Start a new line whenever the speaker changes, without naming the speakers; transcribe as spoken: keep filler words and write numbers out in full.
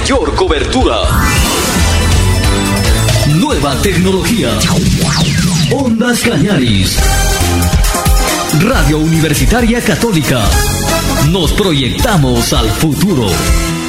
mayor cobertura. Nueva tecnología. Ondas Cañaris. Radio Universitaria Católica. Nos proyectamos al futuro.